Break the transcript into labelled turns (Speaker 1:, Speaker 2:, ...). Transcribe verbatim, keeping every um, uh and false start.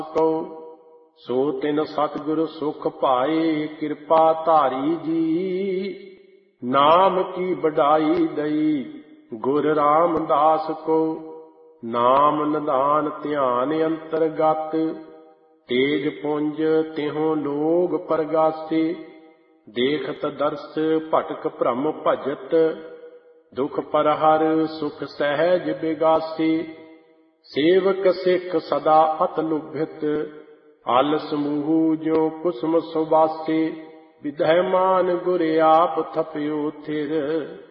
Speaker 1: ਕੋ। ਸੋ ਤਿਨ ਸਤਿਗੁਰ ਸੁਖ ਪਾਏ ਕਿਰਪਾ ਧਾਰੀ ਜੀ। ਨਾਮ ਕੀ ਬਡਾਈ ਦਈ ਗੁਰ ਰਾਮਦਾਸ ਕੋ। ਨਾਮ ਨਿਧਾਨ ਧਿਆਨ ਅੰਤਰਗਤ ਤੇਜ ਪੁੰਜ ਤਿਹੁ ਲੋਗ ਪਰਗਾਸੇ। ਦੇਖਤ ਦਰਸ ਭਟਕ ਭ੍ਰਮ ਭਜਤ ਦੁਖ ਪਰਹਰ ਸੁਖ ਸਹਿਜ ਬਿਗਾਸੇ। ਸੇਵਕ ਸਿੱਖ ਸਦਾ ਅਤ ਲੁਭਿਤ ਅਲ ਸਮੂਹ ਜੋ ਕੁਸਮ ਸੁਬਾਸੇ। ਵਿਧੈ ਮਾਨ ਗੁਰ ਆਪ ਥਪਿਓ ਥਿਰ